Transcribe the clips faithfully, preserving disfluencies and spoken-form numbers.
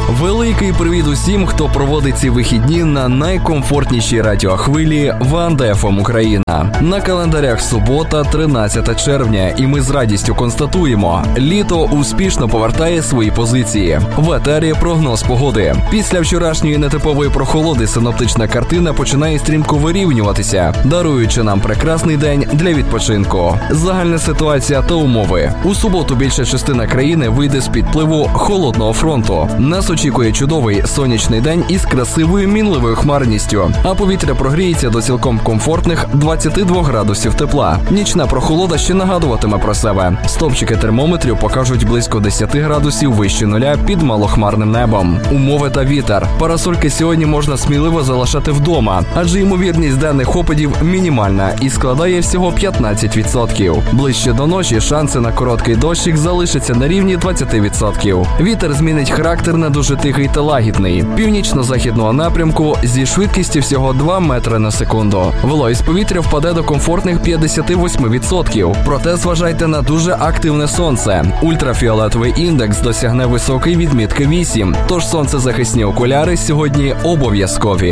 Великий привіт усім, хто проводить ці вихідні на найкомфортнішій радіохвилі Ванда еф ем Україна. На календарях субота, тринадцяте червня, і ми з радістю констатуємо, літо успішно повертає свої позиції. В етері прогноз погоди. Після вчорашньої нетипової прохолоди синоптична картина починає стрімко вирівнюватися, даруючи нам прекрасний день для відпочинку. Загальна ситуація та умови. У суботу більша частина країни вийде з підпливу холодного фронту. Нас очікує чудовий сонячний день із красивою мінливою хмарністю, а повітря прогріється до цілком комфортних двадцяти двох градусів тепла. Нічна прохолода ще нагадуватиме про себе. Стопчики термометрів покажуть близько десяти градусів вище нуля під малохмарним небом. Умови та вітер. Парасольки сьогодні можна сміливо залишати вдома, адже ймовірність денних опадів мінімальна і складає всього п'ятнадцять відсотків. Ближче до ночі шанси на короткий дощик залишаться на рівні двадцять відсотків. Вітер змінить характер на дуже тихий та лагідний, північно-західного напрямку зі швидкістю всього два метри на секунду. Вологість повітря впаде до комфортних п'ятдесят вісім відсотків. Проте зважайте на дуже активне сонце. Ультрафіолетовий індекс досягне високої відмітки вісім, тож сонцезахисні окуляри сьогодні обов'язкові.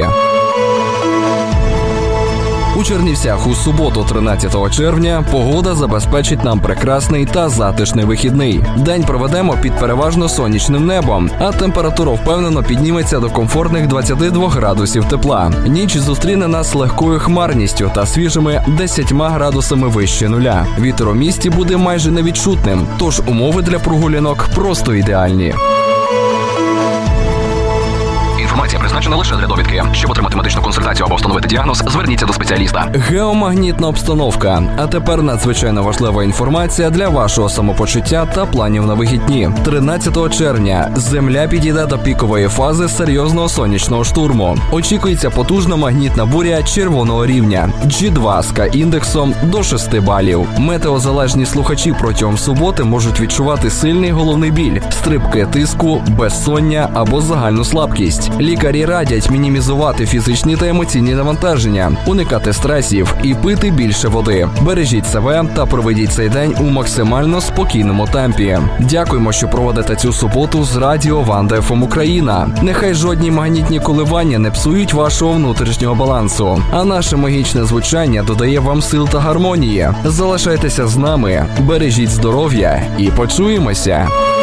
У Чернівцях у суботу, тринадцятого червня, погода забезпечить нам прекрасний та затишний вихідний. День проведемо під переважно сонячним небом, а температура впевнено підніметься до комфортних двадцяти двох градусів тепла. Ніч зустріне нас легкою хмарністю та свіжими десятьма градусами вище нуля. Вітер у місті буде майже невідчутним, тож умови для прогулянок просто ідеальні. Інформація призначена лише для довідки. Щоб отримати медичну консультацію або встановити діагноз, зверніться до спеціаліста. Геомагнітна обстановка. А тепер надзвичайно важлива інформація для вашого самопочуття та планів на вихідні. тринадцятого червня Земля підійде до пікової фази серйозного сонячного штурму. Очікується потужна магнітна буря червоного рівня джі два з К-індексом до шести балів. Метеозалежні слухачі протягом суботи можуть відчувати сильний головний біль, стрибки тиску, безсоння або загальну слабкість. Лікарі радять мінімізувати фізичні та емоційні навантаження, уникати стресів і пити більше води. Бережіть себе та проведіть цей день у максимально спокійному темпі. Дякуємо, що проводите цю суботу з радіо Ванда еф ем Україна. Нехай жодні магнітні коливання не псують вашого внутрішнього балансу, а наше магічне звучання додає вам сил та гармонії. Залишайтеся з нами, бережіть здоров'я і почуємося!